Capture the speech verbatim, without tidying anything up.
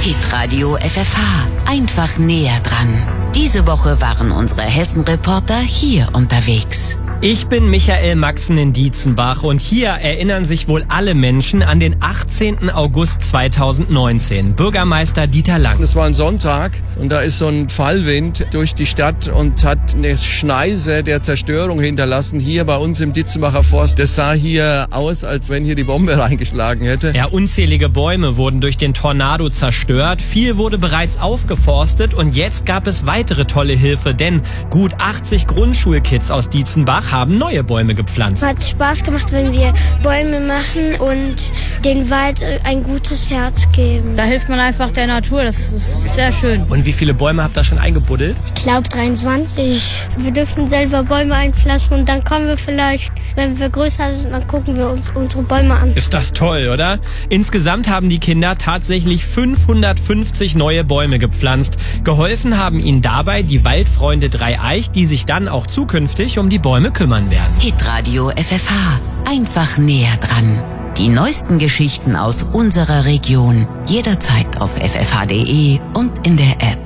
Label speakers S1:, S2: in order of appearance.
S1: Hitradio F F H. Einfach näher dran. Diese Woche waren unsere Hessen-Reporter hier unterwegs.
S2: Ich bin Michael Maxen in Dietzenbach und hier erinnern sich wohl alle Menschen an den achtzehnten August zweitausendneunzehn. Bürgermeister Dieter Lang.
S3: Es war ein Sonntag und da ist so ein Fallwind durch die Stadt und hat eine Schneise der Zerstörung hinterlassen. Hier bei uns im Dietzenbacher Forst. Das sah hier aus, als wenn hier die Bombe reingeschlagen hätte.
S2: Ja, unzählige Bäume wurden durch den Tornado zerstört. Viel wurde bereits aufgeforstet und jetzt gab es weitere tolle Hilfe, denn gut achtzig Grundschulkids aus Dietzenbach haben neue Bäume gepflanzt.
S4: Hat Spaß gemacht, wenn wir Bäume machen und den Wald ein gutes Herz geben.
S5: Da hilft man einfach der Natur, das ist sehr schön.
S2: Und wie viele Bäume habt ihr schon eingebuddelt?
S4: Ich glaube dreiundzwanzig. Wir dürfen selber Bäume einpflanzen und dann kommen wir vielleicht, wenn wir größer sind, dann gucken wir uns unsere Bäume an.
S2: Ist das toll, oder? Insgesamt haben die Kinder tatsächlich fünfhundertfünfzig neue Bäume gepflanzt. Geholfen haben ihnen dabei die Waldfreunde Dreieich, die sich dann auch zukünftig um die Bäume kümmern werden.
S1: Hitradio F F H. Einfach näher dran. Die neuesten Geschichten aus unserer Region. Jederzeit auf f f h punkt d e und in der App.